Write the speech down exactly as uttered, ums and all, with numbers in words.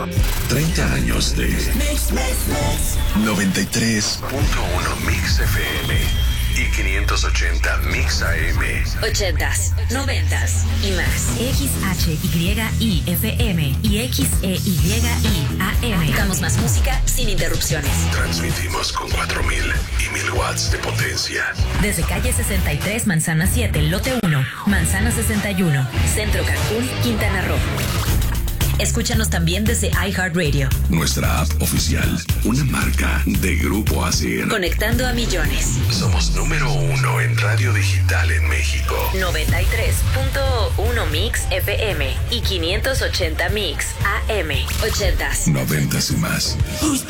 treinta años de Mix, mix, mix. noventa y tres punto uno Mix F M y quinientos ochenta Mix A M. ochentas, noventas y más. X H Y I F M y X E Y I A M. Damos más música sin interrupciones. Transmitimos con cuatro mil y mil watts de potencia. Desde calle sesenta y tres, Manzana siete, lote uno, Manzana sesenta y uno. Centro Cancún, Quintana Roo. Escúchanos también desde iHeartRadio. Nuestra app oficial, una marca de Grupo A C R. Conectando a millones. Somos número uno en radio digital en México. noventa y tres punto uno Mix F M y quinientos ochenta Mix A M. ochentas. Noventas y más. Who's